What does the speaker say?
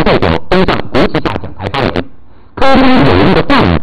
代表登上国际大讲台发言。科中有力的话语